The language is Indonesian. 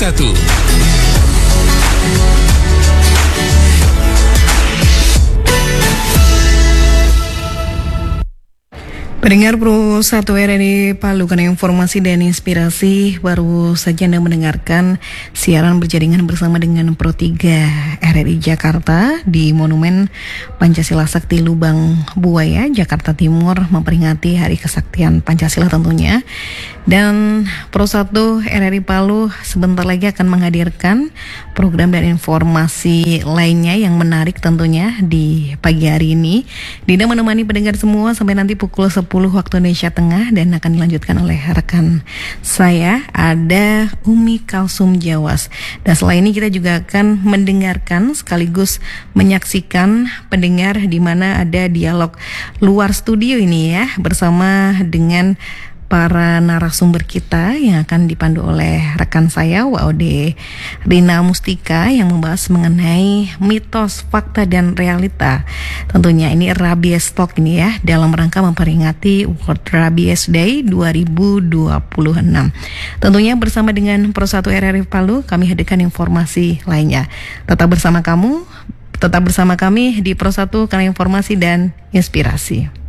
1. Pendengar Pro 1 RRI Palu, karena informasi dan inspirasi baru saja Anda mendengarkan siaran berjaringan bersama dengan Pro 3 RRI Jakarta di Monumen Pancasila Sakti Lubang Buaya, Jakarta Timur, memperingati Hari Kesaktian Pancasila tentunya. Dan Pro 1 RRI Palu sebentar lagi akan menghadirkan program dan informasi lainnya yang menarik tentunya di pagi hari ini. Dina menemani pendengar semua sampai nanti pukul 10 waktu Indonesia Tengah, dan akan dilanjutkan oleh rekan saya, ada Umi Kalsum Jawas. Dan setelah ini kita juga akan mendengarkan sekaligus menyaksikan pendengar di mana ada dialog luar studio ini ya, bersama dengan para narasumber kita yang akan dipandu oleh rekan saya WOD Rina Mustika yang membahas mengenai mitos, fakta, dan realita. Tentunya ini Rabies Talk ini ya, dalam rangka memperingati World Rabies Day 2026. Tentunya bersama dengan Pro 1 RRI Palu kami hadirkan informasi lainnya. Tetap bersama kami di Pro 1 karena informasi dan inspirasi.